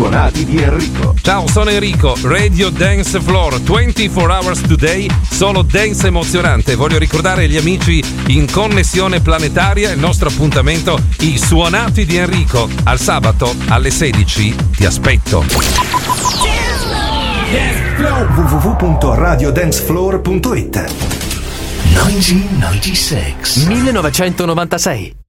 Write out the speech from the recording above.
suonati di Enrico. Ciao, sono Enrico, Radio Dance Floor, 24 hours today, solo dance emozionante. Voglio ricordare agli amici in connessione planetaria il nostro appuntamento, i suonati di Enrico. Al sabato alle 16 ti aspetto. www.radiodancefloor.it 1996 1996